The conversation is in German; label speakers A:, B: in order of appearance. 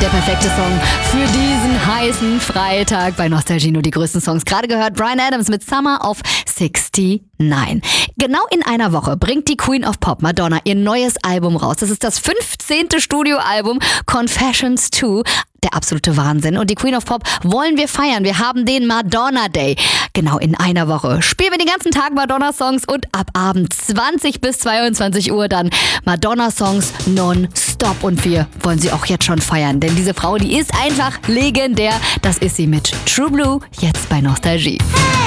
A: Der perfekte Song für diesen heißen Freitag bei Nostalgie. Nur die größten Songs. Gerade gehört Bryan Adams mit Summer of 69. Genau in einer Woche bringt die Queen of Pop, Madonna, ihr neues Album raus. Das ist das 15. Studioalbum, Confessions 2. Der absolute Wahnsinn. Und die Queen of Pop wollen wir feiern. Wir haben den Madonna Day. Genau in einer Woche spielen wir den ganzen Tag Madonna-Songs und ab Abend 20 bis 22 Uhr dann Madonna-Songs non-stop. Und wir wollen sie auch jetzt schon feiern, denn diese Frau, die ist einfach legendär. Das ist sie mit True Blue, jetzt bei Nostalgie.